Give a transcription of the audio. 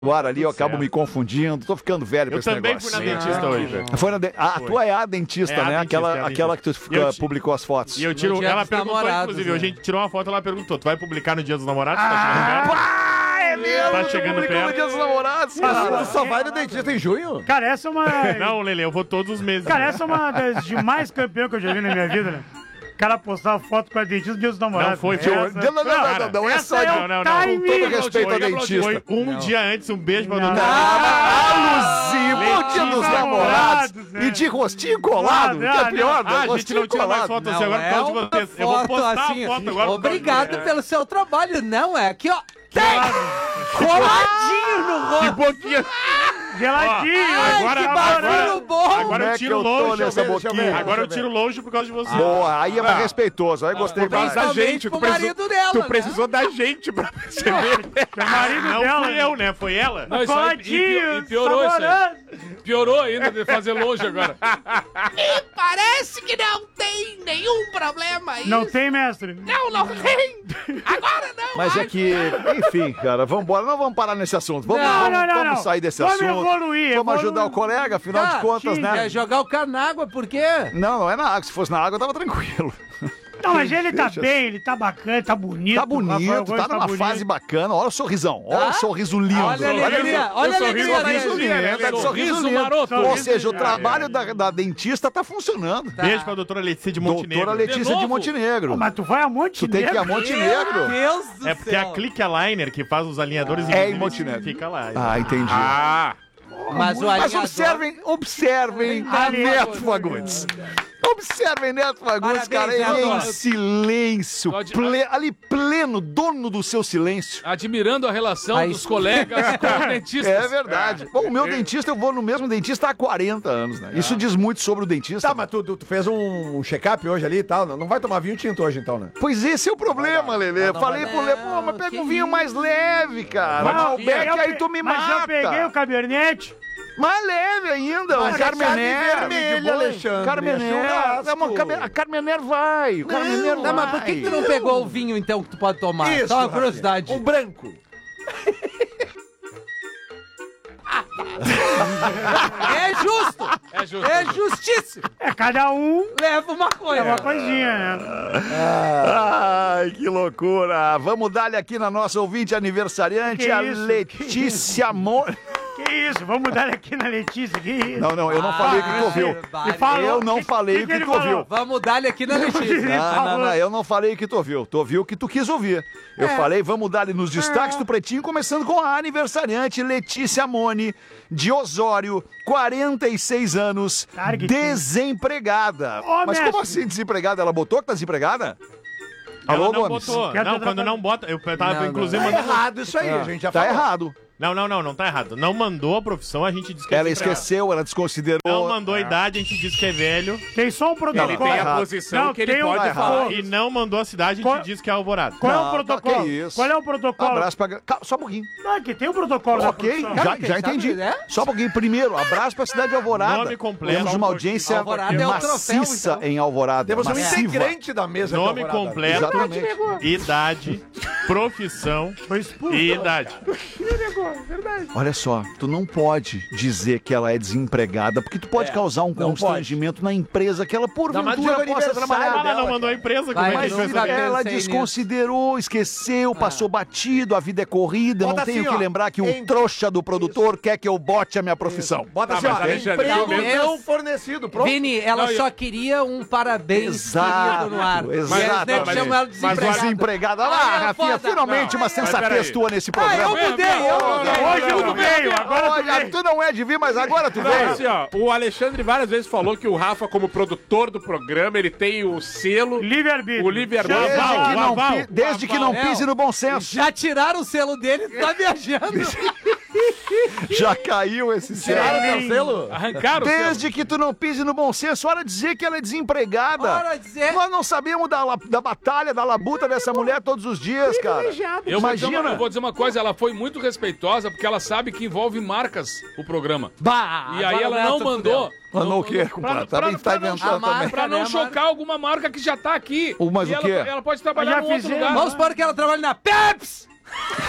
ar ali, eu acabo me confundindo, tô ficando velho pra esse negócio. Eu também fui na dentista hoje. A tua é a dentista, né? Aquela que tu publicou as fotos. E eu tiro, ela perguntou, inclusive, a gente tirou uma foto, ela perguntou, tu vai publicar no Dia dos Namorados? Tá chegando perto? É mesmo? Tá chegando perto. No Dia dos Namorados, cara. Tu só vai no dentista em junho? Cara, essa é uma... Não, Lelê, eu vou todos os meses. Cara, essa é uma das de mais campeão que eu já vi na minha vida, né? O cara postar foto com a dentista no Dia dos Namorados. Não foi, não é só não. Com todo respeito ao dentista. Foi dia antes, um beijo pra doutora. Alusivo, Dia dos Namorados. E de rostinho colado, que é pior. A gente não tira mais fotos assim agora por causa de vocês. Eu vou postar a foto agora. Obrigado pelo seu trabalho. Não, é aqui, ó. Tem! Coladinho no rosto. Que boquinha. Geladinho. Ai, que barulho bom. Agora eu tiro longe. Agora eu tiro longe por causa de você. Boa, aí é mais respeitoso. Aí gostei. Por causa da gente. Tu precisou da gente pra perceber. O marido dela. Não fui eu, né? Foi ela. Não, isso aí, e piorou isso aí. Piorou ainda de fazer longe agora. E parece que não tem nenhum problema aí. Não tem, mestre? Não tem. Agora não. Mas é que, enfim, cara, vambora. Não vamos parar nesse assunto. Vamos sair desse assunto. Vamos ajudar o colega, afinal de contas, né? É jogar o cara na água, por quê? Não é na água. Se fosse na água, eu tava tranquilo. Não, mas ele tá bem, ele tá bacana, tá bonito. Tá bonito, tá numa fase bacana. Olha o sorrisão, olha o sorriso lindo. Olha a alegria, olha a alegria. Sorriso maroto. Ou seja, o trabalho da dentista tá funcionando. Beijo pra doutora Letícia de Montenegro. Doutora Letícia de Montenegro. Mas tu vai a Montenegro? Tu tem que ir a Montenegro. Meu Deus do céu. É porque a Click Aligner, que faz os alinhadores em Montenegro. Fica lá. Ah, entendi. Mas observem a Neto Fagundes. Observem Neto Fagundes, cara, ele em silêncio, ali pleno, dono do seu silêncio. Admirando a relação dos colegas com os dentistas. É verdade. Bom, o meu dentista, eu vou no mesmo dentista há 40 anos, né? Isso diz muito sobre o dentista. Tá, mas tu fez um check-up hoje ali e tal, não vai tomar vinho tinto hoje então, né? Pois esse é o problema, Lelê. Falei pro Lelê, pô, mas pega um vinho mais leve, cara. Malbec, aí tu me mata. Mas eu peguei o Cabernet. Mais leve ainda, o Carmener. Vermelho, Alexandre. Carmener. A Carmener vai. O Carmener vai. Mas por que tu não pegou o vinho, então, que tu pode tomar? Isso, só uma curiosidade. O branco. É justo. É justíssimo. É, cada um leva uma coisa. É uma coisinha, né? Ai, que loucura. Vamos dar-lhe aqui na nossa ouvinte aniversariante, a Letícia Moura. Que isso? Vamos dar aqui na Letícia. Que isso? Não, eu não falei o que tu ouviu. Eu não falei o que tu ouviu. Vamos dar-lhe aqui na Letícia. Não, eu não falei o que tu ouviu. Tu ouviu o que tu quis ouvir. Eu falei, vamos dar-lhe nos destaques do Pretinho, começando com a aniversariante Letícia Mone, de Osório, 46 anos, desempregada. Mas como assim desempregada? Ela botou que tá desempregada? Ela não botou. Não, quando não bota... Eu tava, inclusive... Tá errado isso aí, a gente já falou. Tá errado. Não tá errado. Não mandou a profissão, a gente disse que é ela esqueceu, ela desconsiderou. Não mandou a idade, a gente disse que é velho. Tem só um protocolo. Ele tem a posição que ele pode falar. E não mandou a cidade, a gente disse que é Alvorada. Qual é o protocolo? Qual é o protocolo? Abraço pra... Só um pouquinho. Não, aqui tem um protocolo. Ok, já entendi. Só um pouquinho. Primeiro, abraço pra cidade de Alvorada. Nome completo. Temos uma audiência maciça em Alvorada. Temos um integrante da mesa de Nome completo, idade, profissão e idade. Verdade. Olha só, tu não pode dizer que ela é desempregada, porque tu pode causar um constrangimento na empresa que ela porventura possa trabalhar. Ela não mandou a empresa, como é que vai saber? Ela desconsiderou, esqueceu, passou batido, a vida é corrida, não tenho que lembrar que um trouxa do produtor quer que eu bote a minha profissão. Bota assim, ó, emprego não fornecido, pronto. Vini, ela só queria um parabéns querido no ar. Exato. Mas desempregada. Olha lá, Rafinha, finalmente uma sensatez tua nesse programa. Eu mudei. Hoje tu veio, agora tu não é de vir, mas agora tu veio. Assim, ó, o Alexandre várias vezes falou que o Rafa, como produtor do programa, ele tem o selo... Livre-arbítrio. O livre-arbítrio. Desde que não pise no bom senso. Já tiraram o selo dele, tá viajando. Já caiu esse selo. Tiraram o selo? Arrancaram o selo. Desde que tu não pise no bom senso, hora de dizer que ela é desempregada. Hora de dizer. Nós não sabemos da batalha, da labuta dessa mulher todos os dias, cara. Eu vou dizer uma coisa, ela foi muito respeitosa, porque ela sabe que envolve marcas o programa. E aí ela não mandou... Mandou o quê, compadre? Tá inventando também. Pra não chocar alguma marca que já tá aqui. Mas o quê? Ela pode trabalhar em outro lugar. Vamos supor que ela trabalha na Pepsi.